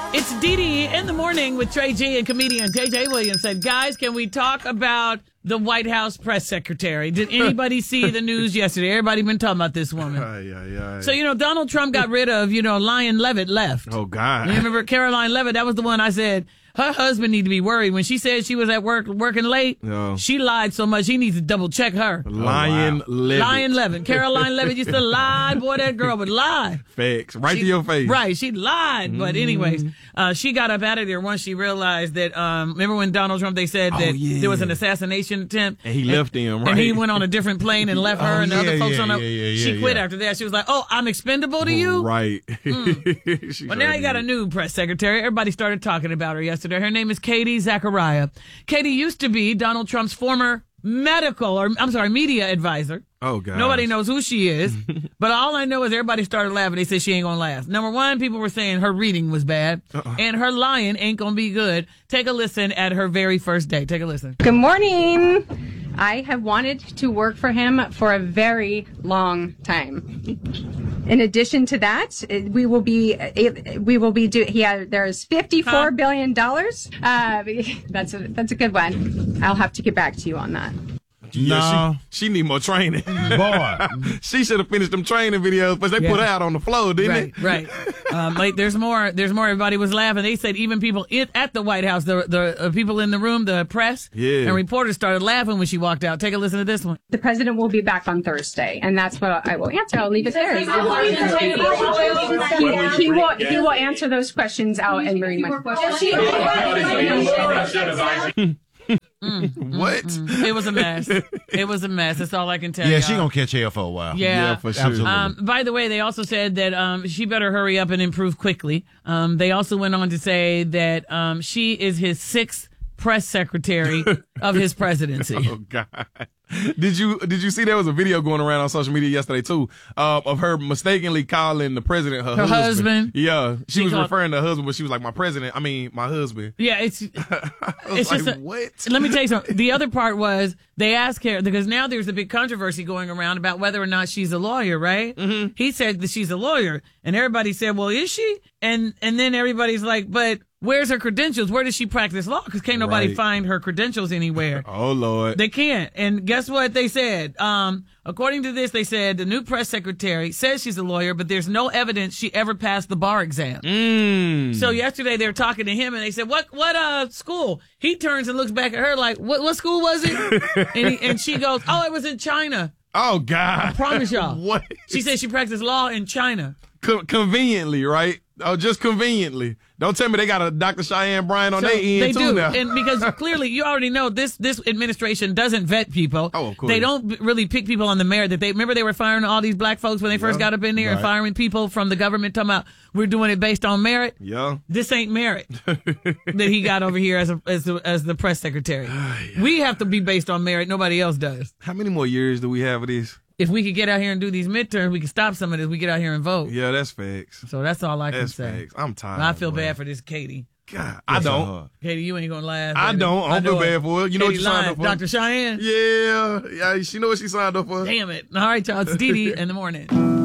It's Dee Dee in the morning with Trey G and comedian J.J. Williams said, guys, can we talk about the White House press secretary? Did anybody see the news yesterday? Everybody been talking about this woman. So, Donald Trump got rid of, Lion Levitt left. Oh, God. You remember Caroline Levitt? That was the one I said, her husband need to be worried. When she said she was at work working late, she lied so much he needs to double check her. Lion Levitt. Lion Levitt. Caroline Levitt used to lie. Boy, that girl would lie. Facts. Right to your face. Right. She lied. But anyways, she got up out of there once she realized that, remember when Donald Trump, they said that there was an assassination attempt. And he left him, right? And he went on a different plane and left her and the other folks on the She quit after that. She was like, oh, I'm expendable to you? Right. Well, now you got a new press secretary. Everybody started talking about her yesterday. Her name is Katie Zachariah. Katie used to be Donald Trump's former media advisor. Oh, God. Nobody knows who she is. But all I know is everybody started laughing. They said she ain't going to last. Number one, people were saying her reading was bad. And her lying ain't going to be good. Take a listen at her very first day. Take a listen. Good morning. I have wanted to work for him for a very long time. In addition to that, there's $54 billion. That's a good one. I'll have to get back to you on that. Yeah, she need more training. Boy. She should have finished them training videos, but they put her out on the floor, didn't they? Right. There's more. Everybody was laughing. They said even people at the White House, the people in the room, the press and reporters started laughing when she walked out. Take a listen to this one. The president will be back on Thursday, and that's what I will answer. I'll leave it there. He will answer those questions out and bring my What? It was a mess. It was a mess. That's all I can tell you. Yeah, she gonna catch hell for a while. Yeah, for sure. Absolutely. By the way, they also said that she better hurry up and improve quickly. They also went on to say that she is his sixth press secretary of his presidency. Oh, God. Did you see there was a video going around on social media yesterday too of her mistakenly calling the president her husband? Yeah, she was referring to her husband, but she was like my husband. Yeah, it's just like, what? Let me tell you something. The other part was they asked her because now there's a big controversy going around about whether or not she's a lawyer, right? Mm-hmm. He said that she's a lawyer, and everybody said, "Well, is she?" And then everybody's like, "But where's her credentials? Where does she practice law? Because can't nobody find her credentials anywhere." Oh, Lord. They can't. And guess what they said? According to this, they said the new press secretary says she's a lawyer, but there's no evidence she ever passed the bar exam. So yesterday they were talking to him and they said, what school? He turns and looks back at her like, what school was it? and she goes, oh, it was in China. Oh, God. I promise y'all. What? She said she practiced law in China. Conveniently, right? Oh, just conveniently. Don't tell me they got a Dr. Cheyenne Bryan on their end, they too, do. now. And because clearly, you already know this administration doesn't vet people. Oh, of course. They don't really pick people on the merit that remember they were firing all these black folks when they first got up in there and firing people from the government talking about we're doing it based on merit. Yeah. This ain't merit that he got over here as the press secretary. We have to be based on merit. Nobody else does. How many more years do we have of this? If we could get out here and do these midterms, we could stop some of this. We get out here and vote. Yeah, that's facts. So that's all I can say. Facts. I'm tired. And I feel bad for this Katie. God, I don't. Katie, you ain't gonna laugh. I don't. I don't feel bad for her. You know what you signed up for? Dr. Cheyenne? Yeah. She know what she signed up for. Damn it. All right, y'all. It's Dee Dee in the morning.